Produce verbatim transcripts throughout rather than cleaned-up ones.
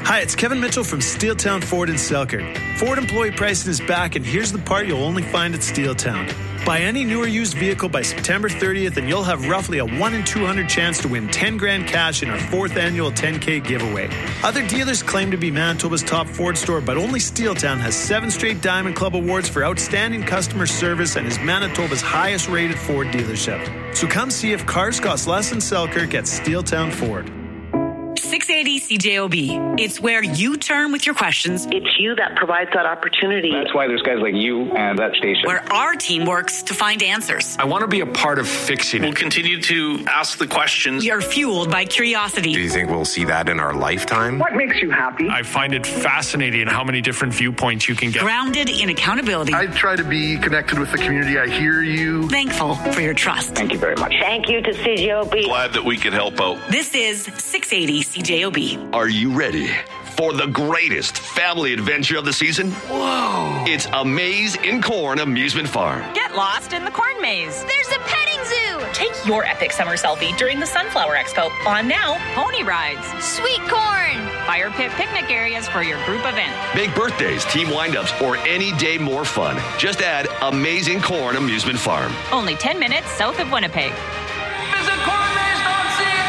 Hi, it's Kevin Mitchell from Steeltown Ford in Selkirk. Ford employee pricing is back, and here's the part you'll only find at Steeltown. Buy any new or used vehicle by September thirtieth, and you'll have roughly a one in two hundred chance to win ten grand cash in our fourth annual ten K giveaway. Other dealers claim to be Manitoba's top Ford store, but only Steeltown has seven straight Diamond Club awards for outstanding customer service and is Manitoba's highest rated Ford dealership. So come see if cars cost less in Selkirk at Steeltown Ford. six eighty C J O B. It's where you turn with your questions. It's you that provides that opportunity. That's why there's guys like you and that station. Where our team works to find answers. I want to be a part of fixing it. We'll continue to ask the questions. We are fueled by curiosity. Do you think we'll see that in our lifetime? What makes you happy? I find it fascinating how many different viewpoints you can get. Grounded in accountability. I try to be connected with the community. I hear you. Thankful for your trust. Thank you very much. Thank you to C J O B. Glad that we could help out. This is six eighty C J O B. Are you ready for the greatest family adventure of the season? Whoa! It's a maze in corn amusement farm. Get lost in the corn maze. There's a petting zoo. Take your epic summer selfie during the Sunflower Expo. On now, pony rides. Sweet corn. Fire pit picnic areas for your group event. Big birthdays, team windups, or any day more fun. Just add Amazing Corn Amusement Farm. Only ten minutes south of Winnipeg. Visit corn maze dot c a.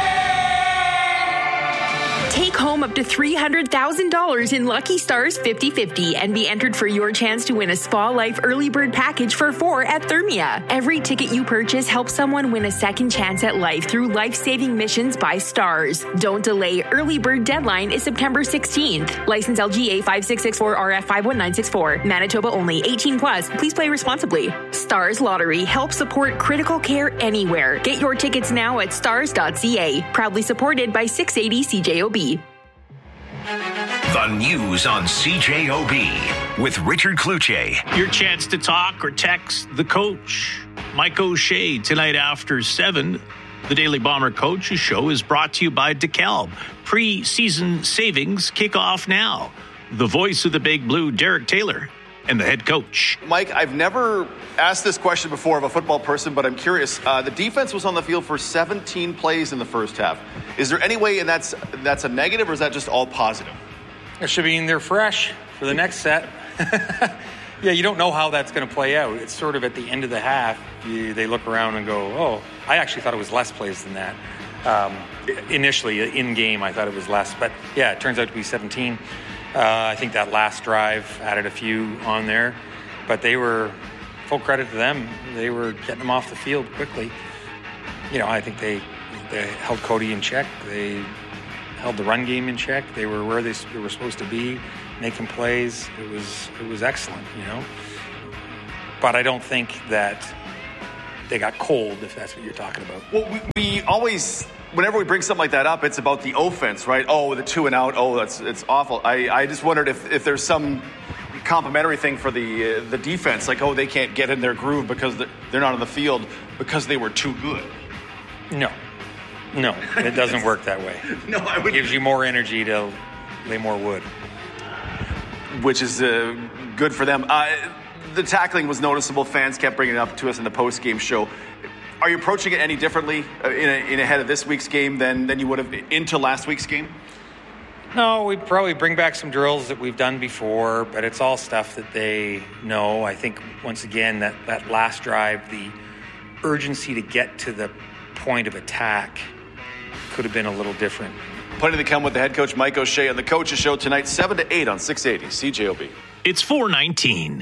Take home up to three hundred thousand dollars in Lucky Stars fifty fifty and be entered for your chance to win a Spa Life early bird package for four at Thermia. Every ticket you purchase helps someone win a second chance at life through life-saving missions by Stars. Don't delay. Early bird deadline is September sixteenth. License L G A five six six four R F five one nine six four. Manitoba only. eighteen plus. Please play responsibly. Stars Lottery helps support critical care anywhere. Get your tickets now at stars dot c a. Proudly supported by six eighty C J O B. The news on C J O B with Richard Cloutier. Your chance to talk or text the coach, Mike O'Shea, tonight after seven. The Daily Bomber Coaches Show is brought to you by DeKalb. Pre-season savings kick off now. The voice of the Big Blue, Derek Taylor, and the head coach. Mike, I've never asked this question before of a football person, but I'm curious. Uh, the defense was on the field for seventeen plays in the first half. Is there any way, and that's that's a negative, or is that just all positive? It should mean they're fresh for the next set. Yeah, you don't know how that's going to play out. It's sort of at the end of the half, you, they look around and go, oh, I actually thought it was less plays than that. Um, initially, in game, I thought it was less. But, yeah, it turns out to be seventeen. Uh, I think that last drive added a few on there. But they were, full credit to them, they were getting them off the field quickly. You know, I think they, they held Cody in check. They held the run game in check. They were where they, they were supposed to be, making plays. It was it was excellent, you know. But I don't think that they got cold, if that's what you're talking about. Well, we, we always, whenever we bring something like that up, it's about the offense, right? Oh, the two and out. Oh, that's it's awful. I, I just wondered if, if there's some complimentary thing for the uh, the defense, like, oh, they can't get in their groove because they're not on the field because they were too good. No. No, it doesn't work that way. No, I would. It gives you more energy to lay more wood. Which is uh, good for them. Uh, the tackling was noticeable. Fans kept bringing it up to us in the post-game show. Are you approaching it any differently uh, in, a, in ahead of this week's game than, than you would have into last week's game? No, we'd probably bring back some drills that we've done before, but it's all stuff that they know. I think, once again, that, that last drive, the urgency to get to the point of attack could have been a little different. Plenty to come with the head coach, Mike O'Shea, on the Coaches Show tonight, seven to eight on six eighty C J O B. It's four nineteen.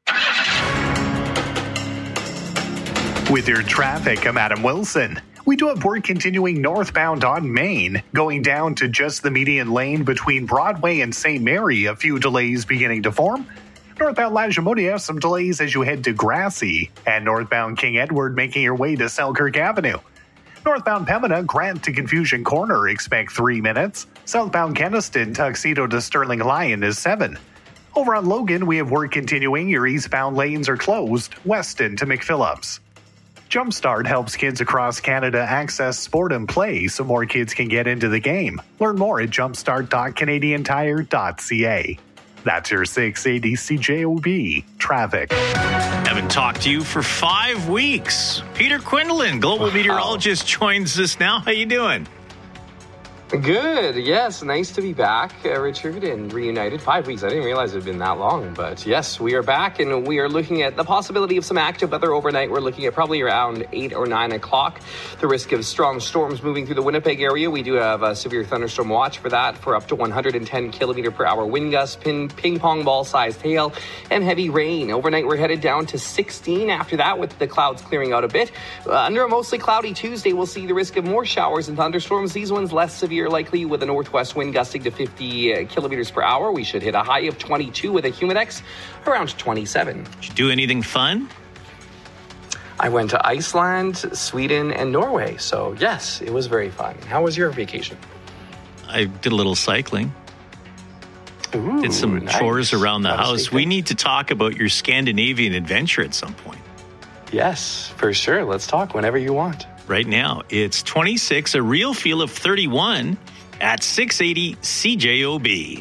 With your traffic, I'm Adam Wilson. We do have work continuing northbound on Main, going down to just the median lane between Broadway and Saint Mary. A few delays beginning to form. Northbound Lajimoudia, some delays as you head to Grassy. And northbound King Edward making your way to Selkirk Avenue. Northbound Pembina, Grant to Confusion Corner, expect three minutes. Southbound Keniston, Tuxedo to Sterling Lion is seven. Over on Logan, we have work continuing. Your eastbound lanes are closed. Weston to McPhillips. Jumpstart helps kids across Canada access sport and play so more kids can get into the game. Learn more at jumpstart dot canadian tire dot c a. That's your six eighty C J O B traffic. Haven't talked to you for five weeks. Peter Quinlan, global wow. meteorologist, joins us now. How you doing? Good. Yes, nice to be back, uh, Richard, and reunited. Five weeks. I didn't realize it had been that long, but yes, we are back, and we are looking at the possibility of some active weather overnight. We're looking at probably around eight or nine o'clock. The risk of strong storms moving through the Winnipeg area. We do have a severe thunderstorm watch for that for up to one hundred ten kilometer per hour wind gusts, pin, ping pong ball sized hail, and heavy rain. Overnight, we're headed down to sixteen. After that, with the clouds clearing out a bit. Uh, under a mostly cloudy Tuesday, we'll see the risk of more showers and thunderstorms. These ones less severe, likely with a northwest wind gusting to fifty kilometers per hour. We should hit a high of twenty-two with a humidex around twenty-seven. Did you do anything fun? I went to Iceland, Sweden, and Norway. So yes, it was very fun. How was your vacation? I did a little cycling. Ooh, did some nice. chores around the That was house. taken. We need to talk about your Scandinavian adventure at some point. Yes, for sure. Let's talk whenever you want. Right now, it's twenty-six, a real feel of thirty-one at six eighty C J O B.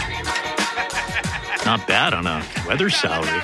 Not bad on a weather salary.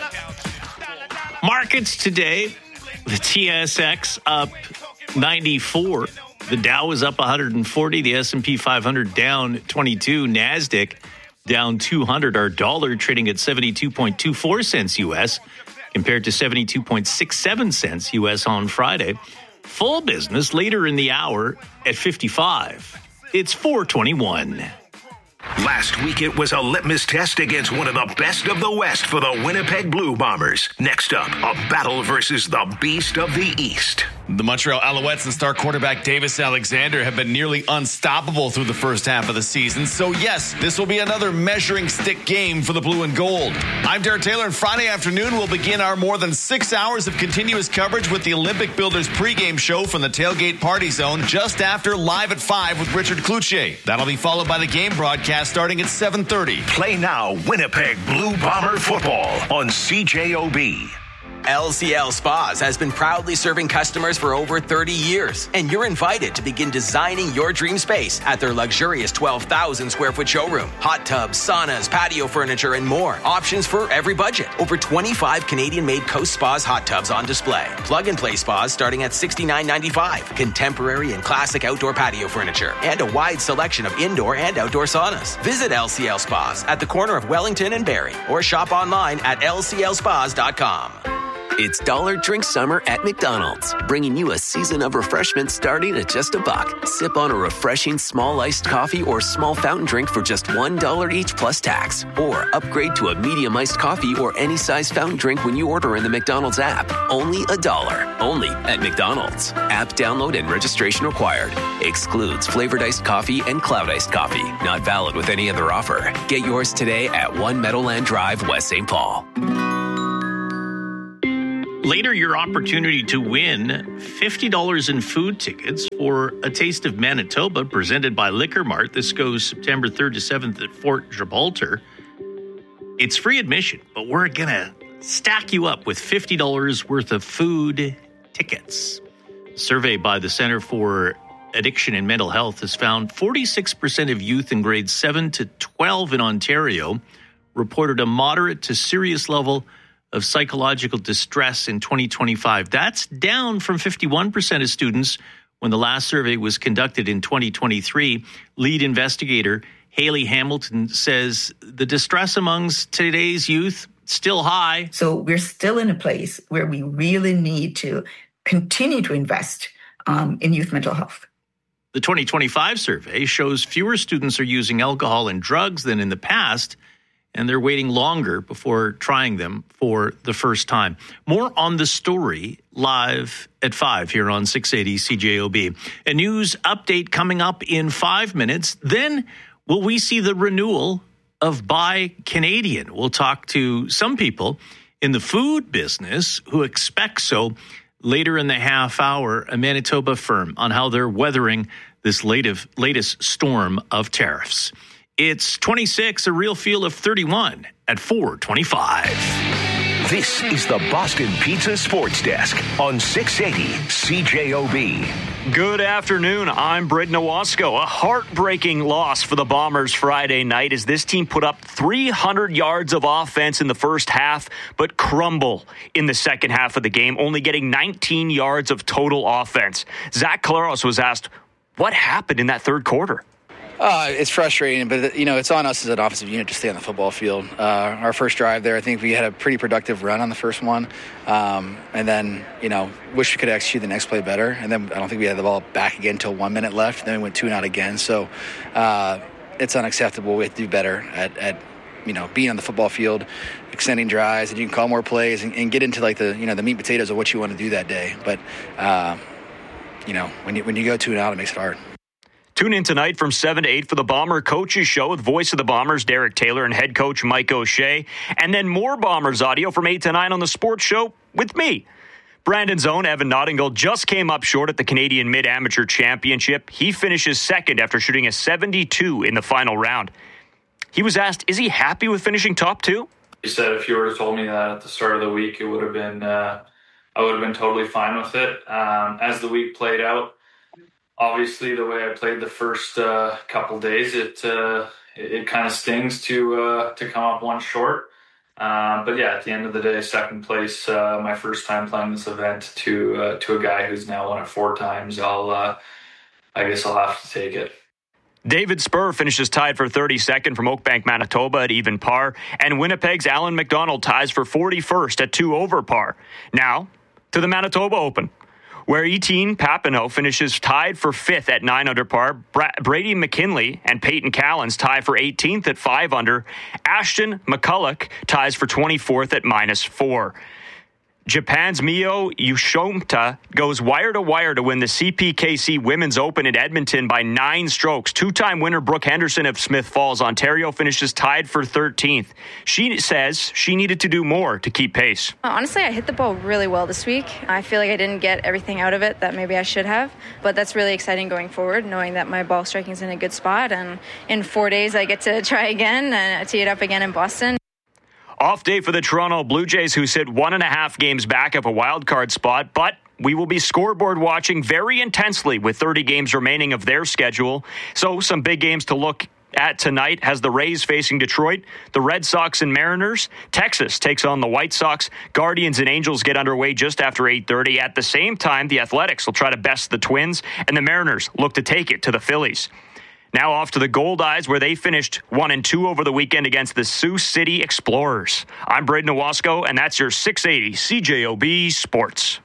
Markets today, the T S X up ninety-four. The Dow is up one hundred forty. The S and P five hundred down twenty-two. NASDAQ down two hundred. Our dollar trading at seventy-two point two four cents U S compared to seventy-two point six seven cents U S on Friday. Full business later in the hour at fifty-five. It's four twenty-one. Last week, it was a litmus test against one of the best of the West for the Winnipeg Blue Bombers. Next up, a battle versus the Beast of the East. The Montreal Alouettes and star quarterback Davis Alexander have been nearly unstoppable through the first half of the season. So, yes, this will be another measuring stick game for the Blue and Gold. I'm Derek Taylor, and Friday afternoon we'll begin our more than six hours of continuous coverage with the Olympic Builders pregame show from the Tailgate Party Zone just after Live at five with Richard Cloutier. That'll be followed by the game broadcast starting at seven thirty. Play now Winnipeg Blue Bomber football on C J O B. L C L Spas has been proudly serving customers for over thirty years, and you're invited to begin designing your dream space at their luxurious twelve thousand square foot showroom. Hot tubs, saunas, patio furniture, and more. Options for every budget. Over twenty-five Canadian-made Coast Spas hot tubs on display. Plug-and-play spas starting at sixty-nine ninety-five. Contemporary and classic outdoor patio furniture, and a wide selection of indoor and outdoor saunas. Visit L C L Spas at the corner of Wellington and Barrie, or shop online at L C L spas dot com. It's Dollar Drink Summer at McDonald's, bringing you a season of refreshment starting at just a buck. Sip on a refreshing small iced coffee or small fountain drink for just one dollar each plus tax. Or upgrade to a medium iced coffee or any size fountain drink when you order in the McDonald's app. Only a dollar. Only at McDonald's. App download and registration required. Excludes flavored iced coffee and cloud iced coffee. Not valid with any other offer. Get yours today at One Meadowland Drive, West Saint Paul. Later, your opportunity to win fifty dollars in food tickets for A Taste of Manitoba presented by Liquor Mart. This goes September third to seventh at Fort Gibraltar. It's free admission, but we're going to stack you up with fifty dollars worth of food tickets. A survey by the Center for Addiction and Mental Health has found forty-six percent of youth in grades seven to twelve in Ontario reported a moderate to serious level of psychological distress in twenty twenty-five. That's down from fifty-one percent of students when the last survey was conducted in twenty twenty-three. Lead investigator Haley Hamilton says the distress amongst today's youth still high. So we're still in a place where we really need to continue to invest um, in youth mental health. The twenty twenty-five survey shows fewer students are using alcohol and drugs than in the past, and they're waiting longer before trying them for the first time. More on the story live at five here on six eighty C J O B. A news update coming up in five minutes. Then will we see the renewal of Buy Canadian? We'll talk to some people in the food business who expect so later in the half hour, a Manitoba firm on how they're weathering this latest, latest storm of tariffs. It's twenty-six, a real feel of thirty-one at four twenty-five. This is the Boston Pizza Sports Desk on six eighty C J O B. Good afternoon. I'm Britt Nowosco. A heartbreaking loss for the Bombers Friday night as this team put up three hundred yards of offense in the first half, but crumble in the second half of the game, only getting nineteen yards of total offense. Zach Collaros was asked, what happened in that third quarter? Uh, it's frustrating, but, you know, it's on us as an offensive unit to stay on the football field. Uh, our first drive there, I think we had a pretty productive run on the first one. Um, and then, you know, wish we could execute the next play better. And then I don't think we had the ball back again until one minute left. Then we went two and out again. So uh, it's unacceptable. We have to do better at, at, you know, being on the football field, extending drives, and you can call more plays and, and get into, like, the, you know, the meat and potatoes of what you want to do that day. But, uh, you know, when you, when you go two and out, it makes it hard. Tune in tonight from seven to eight for the Bomber Coaches Show with voice of the Bombers, Derek Taylor, and head coach Mike O'Shea. And then more Bombers audio from eight to nine on the Sports Show with me. Brandon's own Evan Nottingham just came up short at the Canadian Mid-Amateur Championship. He finishes second after shooting a seventy-two in the final round. He was asked, is he happy with finishing top two? He said if you would have told me that at the start of the week, it would have been, uh, I would have been totally fine with it. Um, as the week played out, obviously, the way I played the first uh, couple days, it uh, it, it kind of stings to uh, to come up one short. Um, but yeah, at the end of the day, second place, uh, my first time playing this event to uh, to a guy who's now won it four times. I'll uh, I guess I'll have to take it. David Spur finishes tied for thirty-second from Oakbank, Manitoba at even par, and Winnipeg's Alan McDonald ties for forty-first at two over par. Now to the Manitoba Open, where Etienne Papineau finishes tied for fifth at nine under par. Bra- Brady McKinley and Peyton Callens tie for eighteenth at five under. Ashton McCulloch ties for twenty-fourth at minus four. Japan's Mio Yoshimota goes wire to wire to win the C P K C Women's Open in Edmonton by nine strokes. Two-time winner Brooke Henderson of Smith Falls, Ontario, finishes tied for thirteenth. She says she needed to do more to keep pace. Honestly, I hit the ball really well this week. I feel like I didn't get everything out of it that maybe I should have, but that's really exciting going forward, knowing that my ball striking is in a good spot, and in four days I get to try again and tee it up again in Boston. Off day for the Toronto Blue Jays, who sit one and a half games back of a wild card spot, but we will be scoreboard watching very intensely with thirty games remaining of their schedule. So some big games to look at tonight has the Rays facing Detroit, the Red Sox and Mariners. Texas takes on the White Sox. Guardians and Angels get underway just after eight thirty. At the same time, the Athletics will try to best the Twins, and the Mariners look to take it to the Phillies. Now off to the Gold Eyes, where they finished one and two over the weekend against the Sioux City Explorers. I'm Braden Owasco, and that's your six eighty C J O B Sports.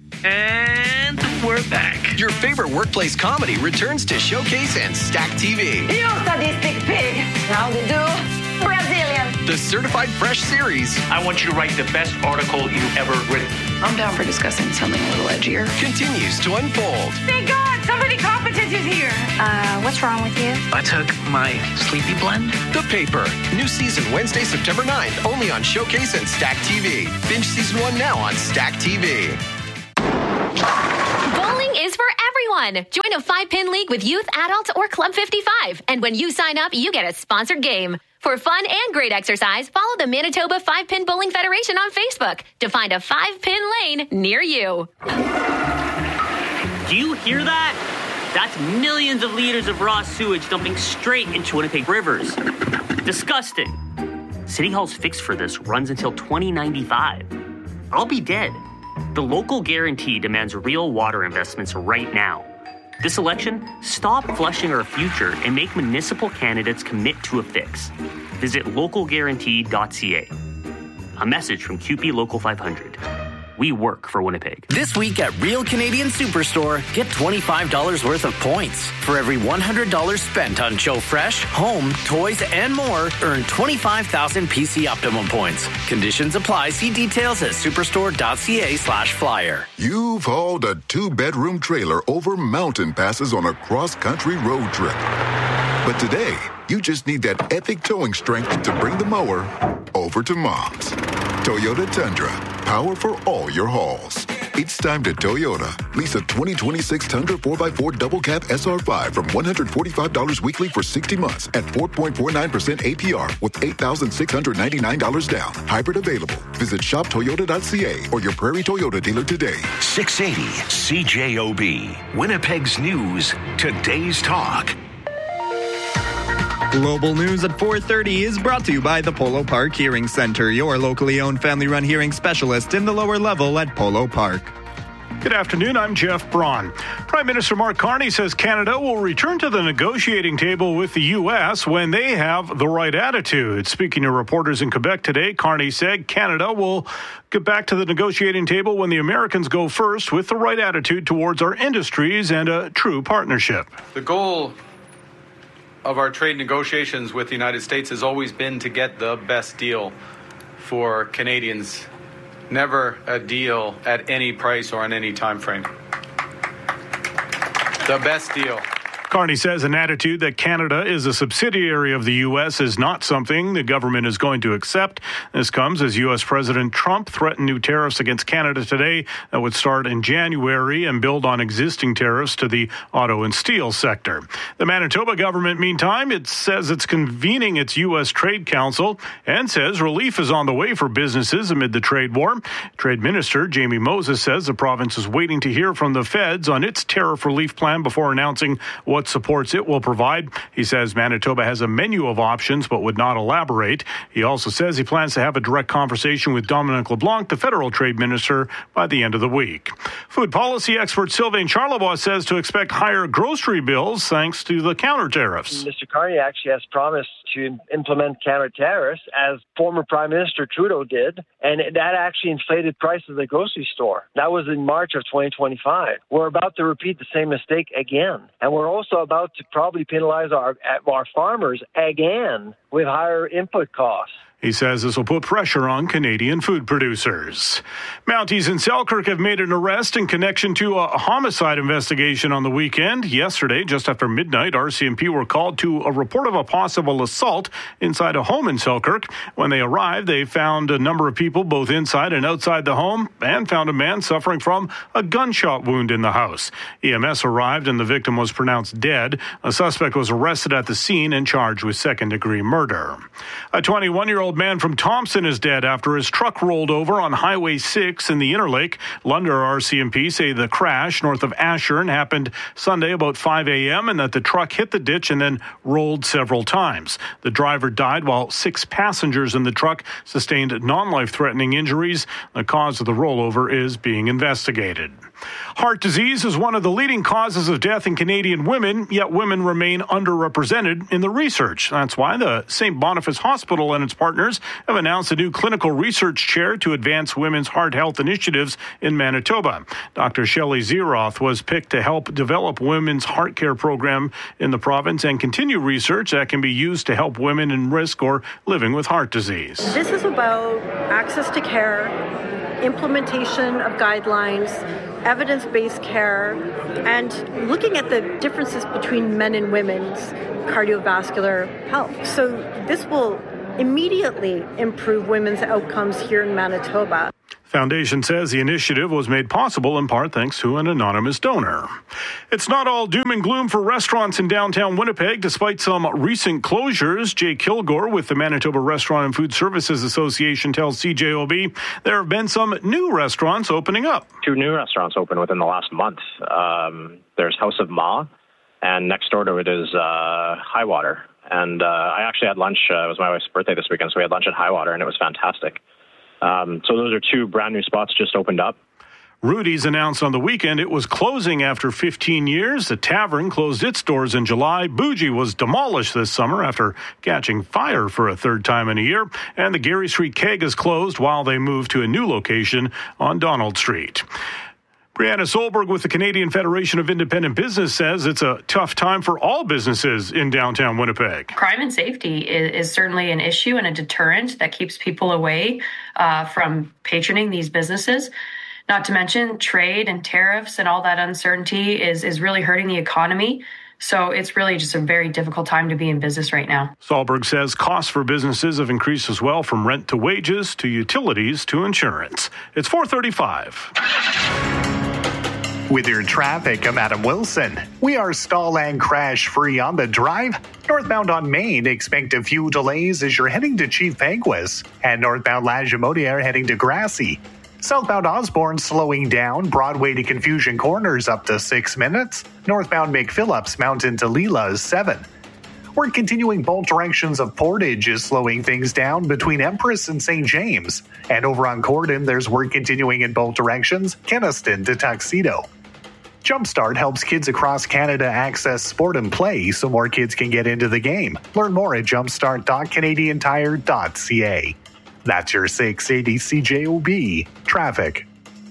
And we're back. Your favorite workplace comedy returns to Showcase and Stack T V. You sadistic pig. How to do? Brazilian. The Certified Fresh series. I want you to write the best article you've ever written. I'm down for discussing something a little edgier. Continues to unfold. Thank God, somebody competent is here. Uh, what's wrong with you? I took my Sleepy Blend. The Paper. New season Wednesday, September ninth, only on Showcase and Stack T V. Binge season one now on Stack T V. Bowling is for everyone. Join a five-pin league with youth, adult, or Club fifty-five. And when you sign up, you get a sponsored game. For fun and great exercise, follow the Manitoba Five-Pin Bowling Federation on Facebook to find a five-pin lane near you. Do you hear that? That's millions of liters of raw sewage dumping straight into Winnipeg rivers. Disgusting. City Hall's fix for this runs until twenty ninety-five. I'll be dead. The local guarantee demands real water investments right now. This election, stop flushing our future and make municipal candidates commit to a fix. Visit local guarantee dot c a. A message from Q P Local five hundred. We work for Winnipeg. This week at Real Canadian Superstore, get twenty-five dollars worth of points. For every one hundred dollars spent on Joe Fresh, home, toys, and more, earn twenty-five thousand P C Optimum points. Conditions apply. See details at superstore dot c a slash flyer. You've hauled a two-bedroom trailer over mountain passes on a cross-country road trip. But today, you just need that epic towing strength to bring the mower over to Mom's. Toyota Tundra. Power for all your hauls. It's time to Toyota. Lease a twenty twenty-six Tundra four by four Double Cab S R five from one hundred forty-five dollars weekly for sixty months at four point four nine percent A P R with eight thousand six hundred ninety-nine dollars down. Hybrid available. Visit shop toyota dot c a or your Prairie Toyota dealer today. six eighty C J O B. Winnipeg's News. Today's Talk. Global News at four thirty is brought to you by the Polo Park Hearing Center, your locally owned family-run hearing specialist in the lower level at Polo Park. Good afternoon, I'm Jeff Braun. Prime Minister Mark Carney says Canada will return to the negotiating table with the U S when they have the right attitude. Speaking to reporters in Quebec today, Carney said Canada will get back to the negotiating table when the Americans go first with the right attitude towards our industries and a true partnership. The goal of our trade negotiations with the United States has always been to get the best deal for Canadians. Never a deal at any price or on any time frame. The best deal. Carney says an attitude that Canada is a subsidiary of the U S is not something the government is going to accept. This comes as U S President Trump threatened new tariffs against Canada today that would start in January and build on existing tariffs to the auto and steel sector. The Manitoba government, meantime, it says it's convening its U S Trade Council and says relief is on the way for businesses amid the trade war. Trade Minister Jamie Moses says the province is waiting to hear from the feds on its tariff relief plan before announcing what What supports it will provide. He says Manitoba has a menu of options but would not elaborate. He also says he plans to have a direct conversation with Dominic LeBlanc, the federal trade minister, by the end of the week. Food policy expert Sylvain Charlebois says to expect higher grocery bills thanks to the counter tariffs. Mister Carney actually has promised to implement counter tariffs, as former Prime Minister Trudeau did, and that actually inflated prices at the grocery store. That was in March of twenty twenty-five. We're about to repeat the same mistake again, and we're also about to probably penalize our our farmers again with higher input costs. He says this will put pressure on Canadian food producers. Mounties in Selkirk have made an arrest in connection to a homicide investigation on the weekend. Yesterday, just after midnight, R C M P were called to a report of a possible assault inside a home in Selkirk. When they arrived, they found a number of people both inside and outside the home and found a man suffering from a gunshot wound in the house. E M S arrived and the victim was pronounced dead. A suspect was arrested at the scene and charged with second-degree murder. A twenty-one-year-old man from Thompson is dead after his truck rolled over on Highway six in the Interlake. Lunder R C M P say the crash north of Ashern happened Sunday about five a.m. and that the truck hit the ditch and then rolled several times. The driver died while six passengers in the truck sustained non-life-threatening injuries. The cause of the rollover is being investigated. Heart disease is one of the leading causes of death in Canadian women, yet women remain underrepresented in the research. That's why the Saint Boniface Hospital and its partners have announced a new clinical research chair to advance women's heart health initiatives in Manitoba. Doctor Shelley Zeroth was picked to help develop women's heart care program in the province and continue research that can be used to help women in risk or living with heart disease. This is about access to care, implementation of guidelines, evidence-based care, and looking at the differences between men and women's cardiovascular health. So this will immediately improve women's outcomes here in Manitoba. Foundation says the initiative was made possible in part thanks to an anonymous donor. It's not all doom and gloom for restaurants in downtown Winnipeg, despite some recent closures. Jay Kilgore with the Manitoba Restaurant and Food Services Association tells C J O B there have been some new restaurants opening up. Two new restaurants opened within the last month. Um, there's House of Ma, and next door to it is uh, Highwater. And uh, I actually had lunch. Uh, it was my wife's birthday this weekend, so we had lunch at Highwater, and it was fantastic. Um, so those are two brand new spots just opened up. Rudy's announced on the weekend it was closing after fifteen years. The tavern closed its doors in July. Bougie was demolished this summer after catching fire for a third time in a year. And the Gary Street Keg is closed while they move to a new location on Donald Street. Brianna Solberg with the Canadian Federation of Independent Business says it's a tough time for all businesses in downtown Winnipeg. Crime and safety is, is certainly an issue and a deterrent that keeps people away uh, from patroning these businesses. Not to mention trade and tariffs and all that uncertainty is, is really hurting the economy. So it's really just a very difficult time to be in business right now. Solberg says costs for businesses have increased as well, from rent to wages to utilities to insurance. It's four thirty-five. With your traffic, I'm Adam Wilson. We are stall and crash free on the drive. Northbound on Main, expect a few delays as you're heading to Chief Peguis, and northbound Lagimodiere heading to Grassy. Southbound Osborne slowing down, Broadway to Confusion Corners up to six minutes. Northbound McPhillips Mountain to Leela is seven. We're continuing both directions of Portage is slowing things down between Empress and Saint James. And over on Corden, there's work continuing in both directions, Kenaston to Tuxedo. Jumpstart helps kids across Canada access sport and play so more kids can get into the game. Learn more at jumpstart dot canadian tire dot c a. That's your six eighty C J O B traffic.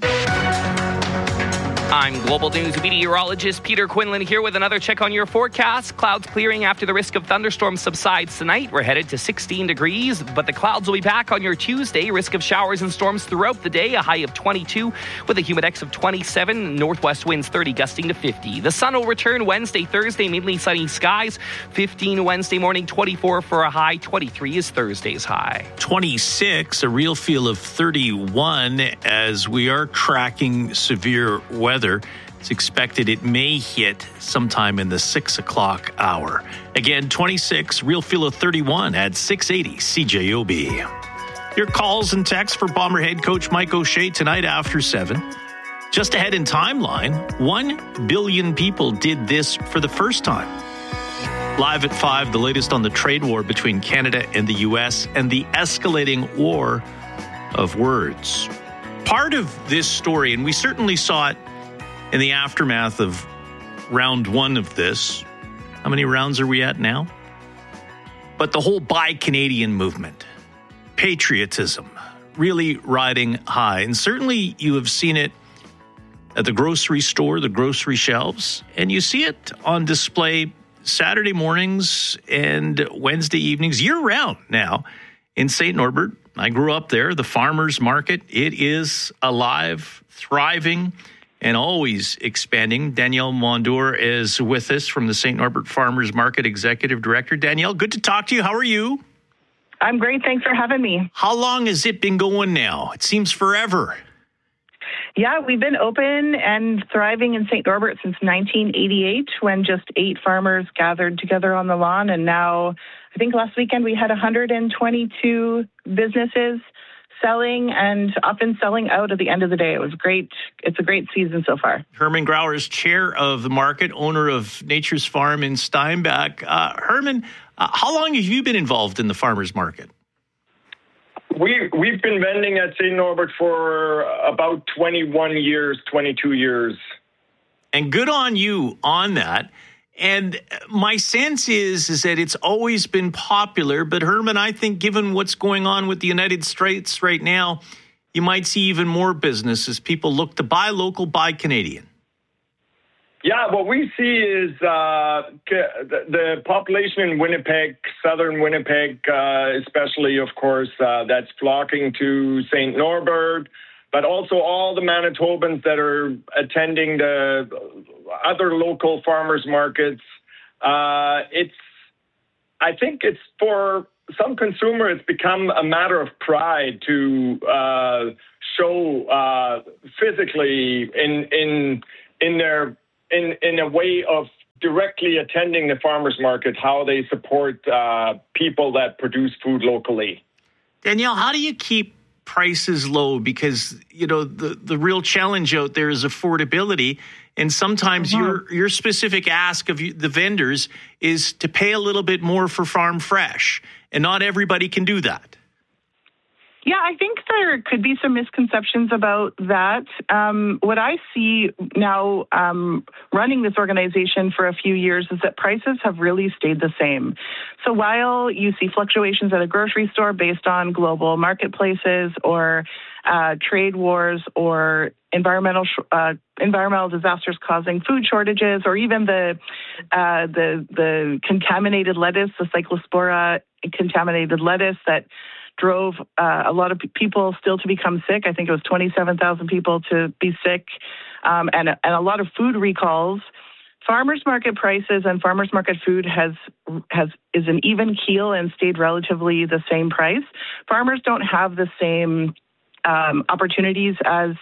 I'm Global News meteorologist Peter Quinlan here with another check on your forecast. Clouds clearing after the risk of thunderstorms subsides tonight. We're headed to sixteen degrees, but the clouds will be back on your Tuesday. Risk of showers and storms throughout the day. A high of twenty-two with a humidex of twenty-seven. Northwest winds thirty gusting to fifty. The sun will return Wednesday, Thursday, mainly sunny skies. fifteen Wednesday morning, twenty-four for a high. twenty-three is Thursday's high. twenty-six, a real feel of thirty-one as we are tracking severe weather. It's expected it may hit sometime in the six o'clock hour. Again, twenty-six, real feel of thirty-one at six eighty C J O B. Your calls and texts for Bomber head coach Mike O'Shea tonight after seven. Just ahead in timeline, one billion people did this for the first time. Live at five, the latest on the trade war between Canada and the U S and the escalating war of words. Part of this story, and we certainly saw it in the aftermath of round one of this. How many rounds are we at now? But the whole Buy Canadian movement, patriotism, really riding high. And certainly you have seen it at the grocery store, the grocery shelves, and you see it on display Saturday mornings and Wednesday evenings, year-round now in Saint Norbert. I grew up there, the farmers market. It is alive, thriving, and always expanding. Danielle Mondour is with us from the Saint Norbert Farmers Market Executive Director. Danielle, good to talk to you. How are you? I'm great. Thanks for having me. How long has it been going now? It seems forever. Yeah, we've been open and thriving in Saint Norbert since nineteen eighty-eight, when just eight farmers gathered together on the lawn. And now, I think last weekend we had one hundred twenty-two businesses selling and often selling out at the end of the day. It was great. It's a great season so far. Herman Grauer is chair of the market, owner of Nature's Farm in Steinbach. Uh, Herman, uh, how long have you been involved in the farmers market? We, we've been vending at Saint Norbert for about twenty-one years, twenty-two years. And good on you on that. And my sense is, is that it's always been popular. But Herman, I think given what's going on with the United States right now, you might see even more business as people look to buy local, buy Canadian. Yeah, what we see is uh, the, the population in Winnipeg, southern Winnipeg, uh, especially, of course, uh, that's flocking to Saint Norbert, but also all the Manitobans that are attending the other local farmers markets. Uh, it's, I think it's for some consumer, it's become a matter of pride to uh, show uh, physically in in in their in in a way of directly attending the farmers market, how they support uh, people that produce food locally. Danielle, how do you keep prices low? Because, you know, the, the real challenge out there is affordability. And sometimes uh-huh. your your specific ask of you, the vendors is to pay a little bit more for farm fresh. And not everybody can do that. Yeah, I think there could be some misconceptions about that. Um, what I see now um, running this organization for a few years is that prices have really stayed the same. So while you see fluctuations at a grocery store based on global marketplaces or uh, trade wars or environmental uh, environmental disasters causing food shortages, or even the uh, the the contaminated lettuce, the Cyclospora contaminated lettuce that drove uh, a lot of people still to become sick. I think it was twenty-seven thousand people to be sick, um, and, and a lot of food recalls. Farmers market prices and farmers market food has has is an even keel and stayed relatively the same price. Farmers don't have the same um, opportunities as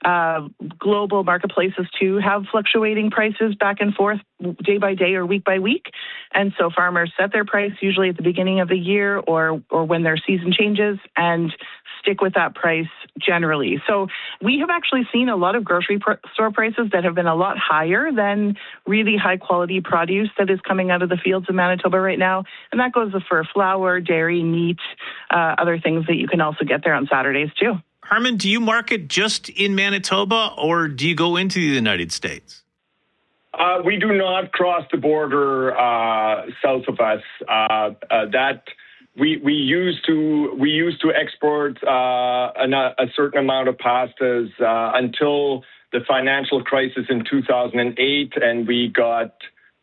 Uh, global marketplaces, too, have fluctuating prices back and forth day by day or week by week. And so farmers set their price usually at the beginning of the year or, or when their season changes and stick with that price generally. So we have actually seen a lot of grocery pr- store prices that have been a lot higher than really high quality produce that is coming out of the fields of Manitoba right now. And that goes for flour, dairy, meat, uh, other things that you can also get there on Saturdays too. Herman, do you market just in Manitoba or do you go into the United States? Uh, we do not cross the border uh, south of us. Uh, uh, that we we used to we used to export uh, a, a certain amount of pastas uh, until the financial crisis in two thousand eight, and we got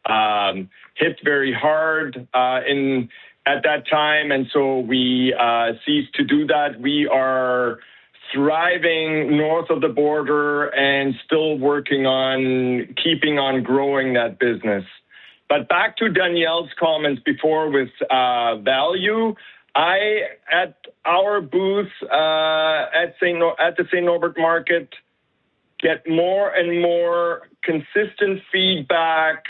um, hit very hard uh, in at that time, and so we uh, ceased to do that. We are thriving north of the border and still working on keeping on growing that business. But back to Danielle's comments before with uh, value, I, at our booth uh, at Saint No- at the Saint Norbert Market, get more and more consistent feedback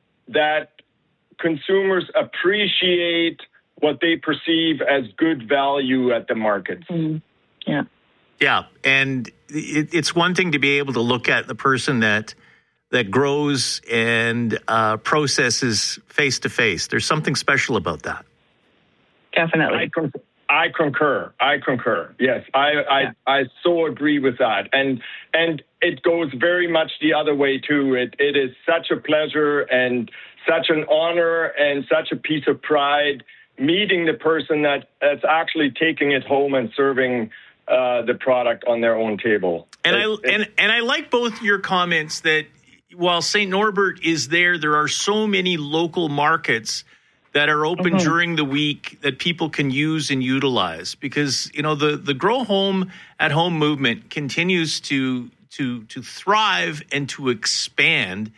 that consumers appreciate what they perceive as good value at the markets. Mm-hmm. Yeah. Yeah, and it, it's one thing to be able to look at the person that that grows and uh, processes face to face. There's something special about that. Definitely. I, con- I concur. I concur. Yes, I I, yeah. I so agree with that. And and it goes very much the other way too. It it is such a pleasure and such an honor and such a piece of pride meeting the person that that's actually taking it home and serving Uh, the product on their own table. And I and, and I like both your comments that while Saint Norbert is there, there are so many local markets that are open mm-hmm. during the week that people can use and utilize because, you know, the, the grow home at home movement continues to to to thrive and to expand.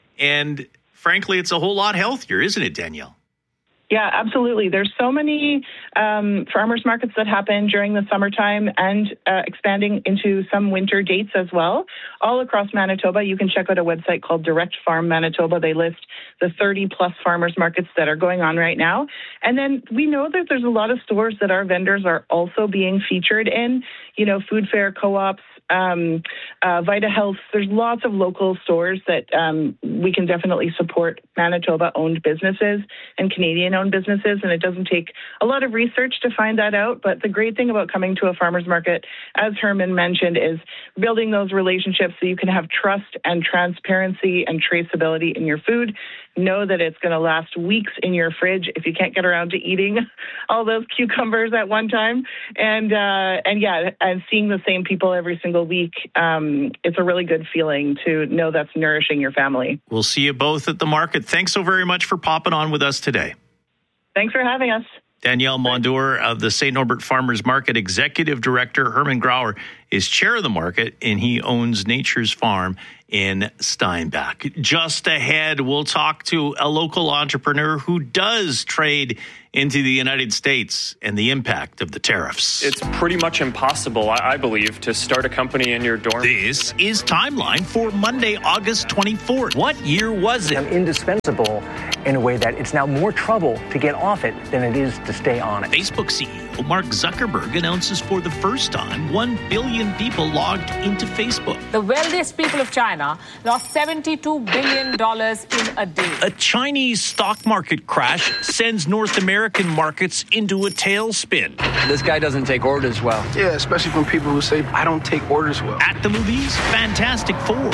And frankly, it's a whole lot healthier, isn't it, Danielle? Yeah, absolutely. There's so many um, farmers markets that happen during the summertime and uh, expanding into some winter dates as well. All across Manitoba, you can check out a website called Direct Farm Manitoba. They list the thirty plus farmers markets that are going on right now. And then we know that there's a lot of stores that our vendors are also being featured in, you know, food fair co-ops, um, uh, Vita Health. There's lots of local stores that um, we can definitely support Manitoba-owned businesses and Canadian-owned businesses, and it doesn't take a lot of research to find that out. But the great thing about coming to a farmer's market, as Herman mentioned, is building those relationships so you can have trust and transparency and traceability in your food. Know that it's going to last weeks in your fridge if you can't get around to eating all those cucumbers at one time. And, uh, and yeah, and seeing the same people every single week, um, it's a really good feeling to know that's nourishing your family. We'll see you both at the market. Thanks so very much for popping on with us today. Thanks for having us. Danielle Mondour of the Saint Norbert Farmers Market, Executive Director. Herman Grauer is chair of the market, and he owns Nature's Farm in Steinbach. Just ahead, we'll talk to a local entrepreneur who does trade into the United States and the impact of the tariffs. It's pretty much impossible, I believe, to start a company in your dorm. This is Timeline for Monday, August twenty-fourth. What year was it? I'm indispensable in a way that it's now more trouble to get off it than it is to stay on it. Facebook C E O Mark Zuckerberg announces for the first time one billion people logged into Facebook. The wealthiest people of China lost seventy-two billion dollars in a day. A Chinese stock market crash sends North American markets into a tailspin. This guy doesn't take orders well. Yeah, especially from people who say, I don't take orders well. At the movies, Fantastic Four.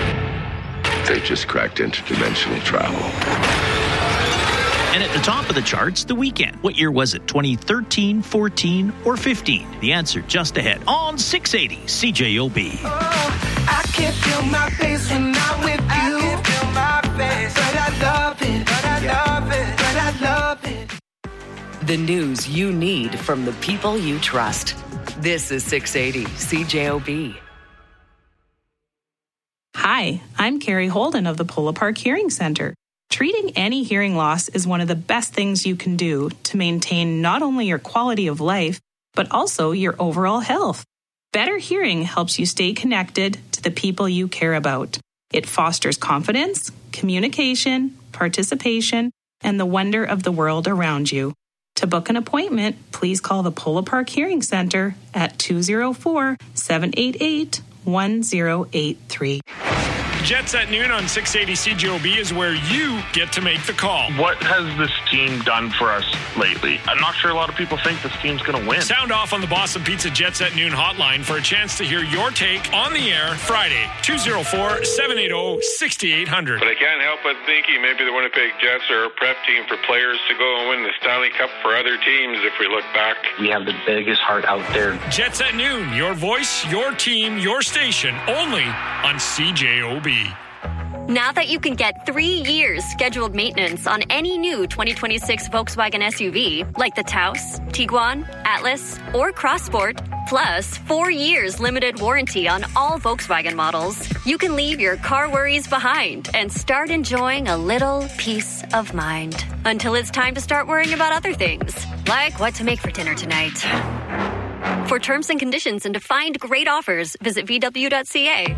They just cracked interdimensional travel. And at the top of the charts, The Weeknd. What year was it? twenty thirteen, fourteen, or fifteen? The answer just ahead on six eighty C J O B. Oh, I can't feel my face when I'm with you. I can't feel my face, but I love it. But I love it. But I love it. The news you need from the people you trust. This is six eighty C J O B. Hi, I'm Carrie Holden of the Polo Park Hearing Center. Treating any hearing loss is one of the best things you can do to maintain not only your quality of life, but also your overall health. Better hearing helps you stay connected to the people you care about. It fosters confidence, communication, participation, and the wonder of the world around you. To book an appointment, please call the Polo Park Hearing Center at two oh four, seven eight eight, one oh eight three. Jets at noon on six eighty C J O B is where you get to make the call. What has this team done for us lately? I'm not sure a lot of people think this team's going to win. Sound off on the Boston Pizza Jets at noon hotline for a chance to hear your take on the air Friday, two oh four, seven eight zero, six eight zero zero. But I can't help but thinking maybe the Winnipeg Jets are a prep team for players to go and win the Stanley Cup for other teams if we look back. We have the biggest heart out there. Jets at noon, your voice, your team, your station, only on C J O B. Now that you can get three years scheduled maintenance on any new twenty twenty-six Volkswagen S U V, like the Taos, Tiguan, Atlas, or Crossport, plus four years limited warranty on all Volkswagen models, you can leave your car worries behind and start enjoying a little peace of mind. Until it's time to start worrying about other things, like what to make for dinner tonight. For terms and conditions and to find great offers, visit v w dot c a.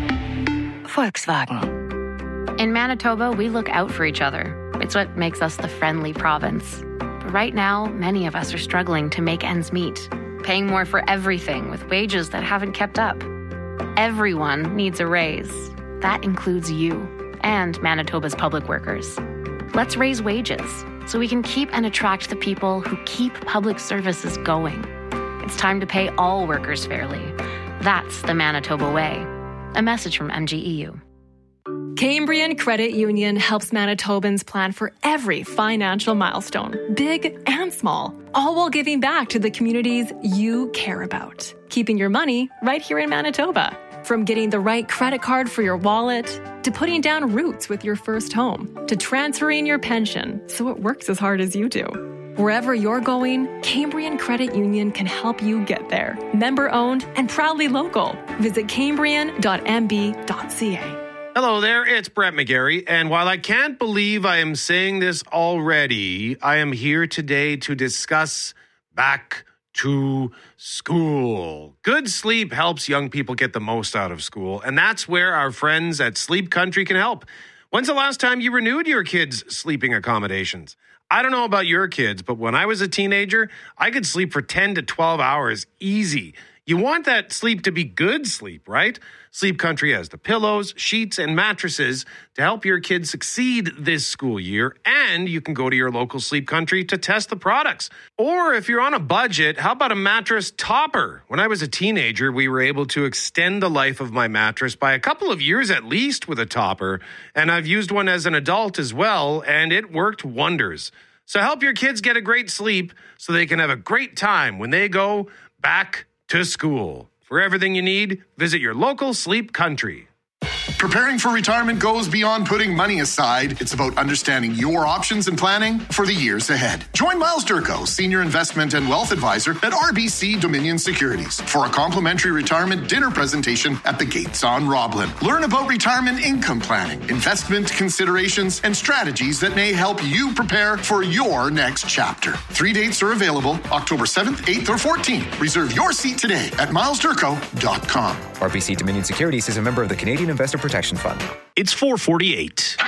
Volkswagen. In Manitoba, we look out for each other. It's what makes us the friendly province. But right now, many of us are struggling to make ends meet, paying more for everything with wages that haven't kept up. Everyone needs a raise. That includes you and Manitoba's public workers. Let's raise wages so we can keep and attract the people who keep public services going. It's time to pay all workers fairly. That's the Manitoba way. A message from M G E U. Cambrian Credit Union helps Manitobans plan for every financial milestone, big and small, all while giving back to the communities you care about. Keeping your money right here in Manitoba. From getting the right credit card for your wallet, to putting down roots with your first home, to transferring your pension so it works as hard as you do. Wherever you're going, Cambrian Credit Union can help you get there. Member-owned and proudly local. Visit cambrian dot m b dot c a. Hello there, it's Brett McGarry, and while I can't believe I am saying this already, I am here today to discuss back to school. Good sleep helps young people get the most out of school, and that's where our friends at Sleep Country can help. When's the last time you renewed your kids' sleeping accommodations? I don't know about your kids, but when I was a teenager, I could sleep for ten to twelve hours easy. You want that sleep to be good sleep, right? Sleep Country has the pillows, sheets, and mattresses to help your kids succeed this school year, and you can go to your local Sleep Country to test the products. Or if you're on a budget, how about a mattress topper? When I was a teenager, we were able to extend the life of my mattress by a couple of years at least with a topper, and I've used one as an adult as well, and it worked wonders. So help your kids get a great sleep so they can have a great time when they go back to school. For everything you need, visit your local Sleep Country. Preparing for retirement goes beyond putting money aside. It's about understanding your options and planning for the years ahead. Join Miles Durko, Senior Investment and Wealth Advisor at R B C Dominion Securities, for a complimentary retirement dinner presentation at the Gates on Roblin. Learn about retirement income planning, investment considerations, and strategies that may help you prepare for your next chapter. Three dates are available, October seventh, eighth, or fourteenth. Reserve your seat today at miles durko dot com. R B C Dominion Securities is a member of the Canadian Investor Protection Fund. It's four forty-eight.